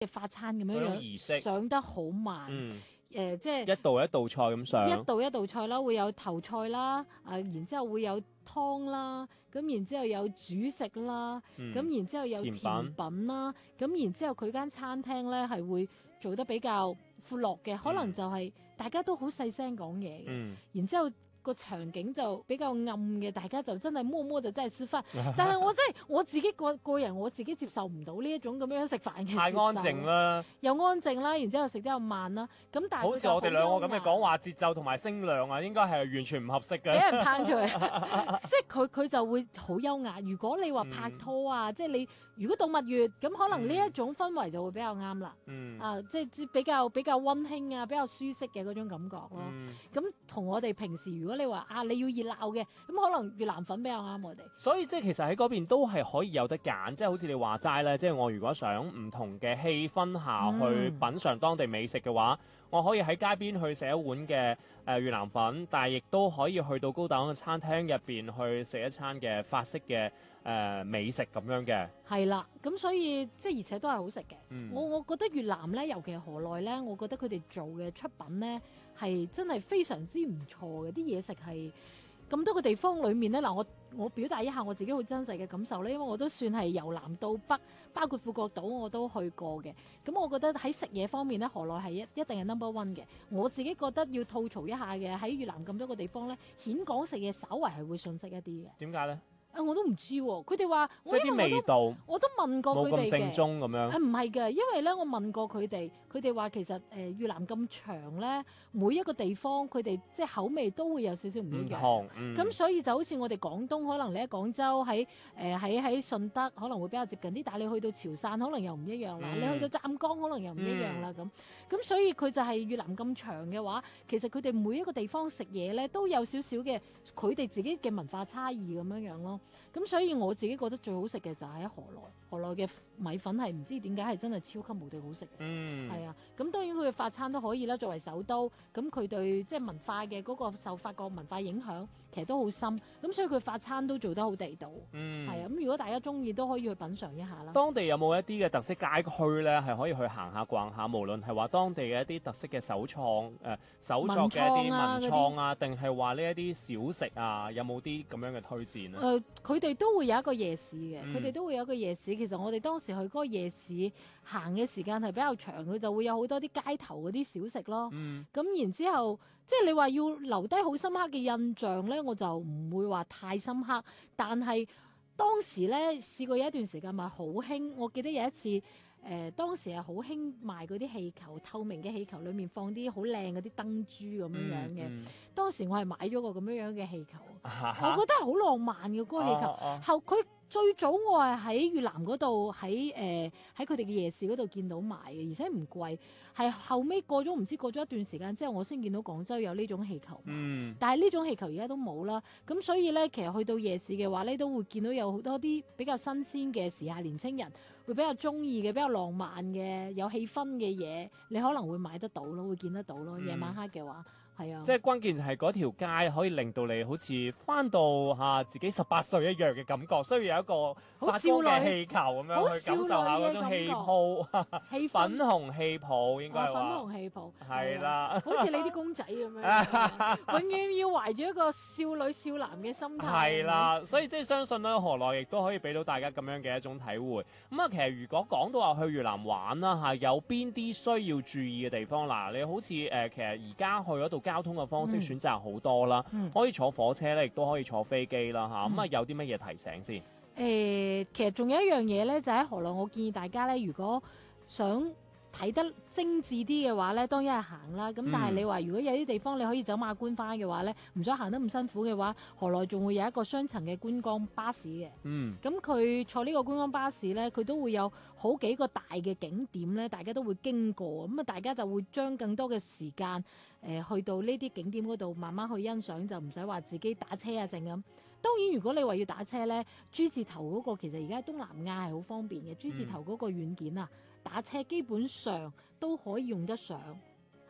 法餐咁樣儀式樣上得好慢。即係一道一道菜咁上， 一道一道菜啦，會有頭菜啦，然之後會有湯啦，咁然之後有主食啦，咁然之後有甜品啦，咁然之後佢間餐廳咧係會做得比較闊落嘅，可能就係大家都好細聲講嘢嘅，然之後個場景就比較暗嘅，大家就真係摸摸就真係食飯。但係我真係我自己個人，我自己接受唔到呢一種咁樣食飯嘅。 太安靜啦， 又安靜啦，然之後食得又慢啦。咁但係好似我哋兩個咁嘅講話節奏同埋聲量啊，應該係完全唔合適嘅。 俾人拚出嚟，即係佢就會好優雅。如果你話拍拖啊，即係你如果度蜜月咁，可能呢一種氛圍就會比較啱啦。即係比較溫馨啊，比較舒適嘅嗰種感覺咯。咁同我哋平時如果你話你要熱鬧嘅，咁可能越南粉比較啱我哋。 所以即係其實喺嗰邊都係可以有得揀，即係好似你話齋咧，即係我如果想唔同嘅氣氛下去品嚐當地美食嘅話，我可以喺街邊去食一碗嘅越南粉，但係亦都可以去到高檔嘅餐廳入邊去食一餐嘅法式嘅美食咁樣嘅。 係啦，咁所以即係而且都係好食嘅。我覺得越南咧，尤其係河內咧，我覺得佢哋做嘅出品咧係真係非常之唔錯嘅，啲嘢食係。咁多個地方裏面咧，嗱我表達一下我自己好真實嘅感受咧，因為我都算係由南到北，包括富國島我都去過嘅。咁我覺得喺食嘢方面咧，河內係一定係 number one 嘅。我自己覺得要吐槽一下嘅，喺越南咁多個地方咧，峴港食嘢稍為係會遜色一啲嘅。 點解咧？ 我都唔知喎，佢哋話即係啲味道， 我都問過佢哋嘅， 冇咁正宗咁樣。 唔係嘅，因為咧我問過佢哋話其實越南咁長咧，每一個地方佢哋即係口味都會有少少唔一樣。咁所以就好似我哋廣東，可能你喺廣州喺順德可能會比較接近啲，但係你去到潮汕可能又唔一樣啦，你去到湛江可能又唔一樣啦咁所以佢就係越南咁長嘅話，其實佢哋每一個地方食嘢咧都有少少嘅佢哋自己嘅文化差異咁樣咯。咁所以我自己覺得最好食嘅就係喺河內嘅米粉係唔知點解係真係超級無敵好食嘅。係啊，咁當然佢嘅法餐都可以啦，作為首都，咁佢對即係文化嘅嗰個受法國文化影響其實都好深，咁所以佢法餐都做得好地道。係啊，咁如果大家中意都可以去品嚐一下啦。 當地有冇一啲嘅特色街區咧，係可以去行下逛下？無論係話當地嘅一啲特色嘅手作嘅一啲文創啊，定係話呢一啲小食啊，有冇啲咁樣嘅推薦啊？ 佢哋都會有一個夜市嘅，佢哋都會有一個夜市。其實我哋當時去嗰個夜市行嘅時間係比較長，佢就會有好多啲街頭嗰啲小食咯。咁然之後，即係你話要留低好深刻嘅印象咧，我就唔會話太深刻。但係當時咧試過有一段時間咪好興，我記得有一次。當時係好興賣嗰啲氣球，透明嘅氣球裏面放啲好靚嗰啲燈珠咁樣嘅。當時我係買咗個咁樣嘅氣球，我覺得係好浪漫嘅嗰個氣球。佢最早我係喺越南嗰度，喺佢哋嘅夜市嗰度見到賣嘅，而且唔貴。係後尾過咗一段時間之後，我先見到廣州有呢種氣球。但係呢種氣球而家都冇啦。咁所以咧，其實去到夜市嘅話咧，都會見到有好多啲比較新鮮嘅時下年青人會比較中意嘅、比較浪漫嘅、有氣氛嘅嘢，你可能會買得到咯，會見得到咯。夜晚黑嘅話。係啊， 即係關鍵就係嗰條街可以令到你好似翻到自己18歲一樣嘅感覺，需要有一個發光嘅氣球咁樣去感受下嗰種氣泡，粉紅氣泡應該話。粉紅氣泡係啦， 好似你啲公仔咁樣，永遠要懷住一個少女少男嘅心態。 係啦，所以即係相信咧，河內亦都可以俾到大家咁樣嘅一種體會。咁其實如果講到話去越南玩啦有邊啲需要注意嘅地方嗱？你好似其實而家去嗰度交通嘅方式選擇好多啦，可以坐火車咧，亦都可以坐飛機啦嚇。咁有啲乜嘢提醒先？ 其實仲有一樣嘢咧，就喺河內，我建議大家咧，如果想睇得精緻啲嘅話咧，當然係行啦。咁但係你話如果有啲地方你可以走馬觀花嘅話咧，唔想行得咁辛苦嘅話，河內仲會有一個雙層嘅觀光巴士嘅。咁佢坐呢個觀光巴士咧，佢都會有好幾個大嘅景點咧，大家都會經過。咁大家就會將更多嘅時間去到呢啲景點嗰度慢慢去欣賞，就唔使話自己打車啊成咁。當然，如果你話要打車咧，豬字頭嗰個其實而家東南亞係好方便嘅，豬字頭嗰個軟件啊。打車基本上都可以用得上，係啦。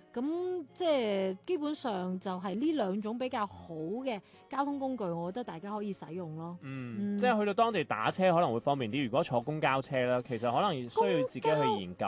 咁即係基本上就係呢兩種比較好嘅交通工具，我覺得大家可以使用咯。 即係去到當地打車可能會方便啲。如果坐公交車啦，其實可能需要自己去研究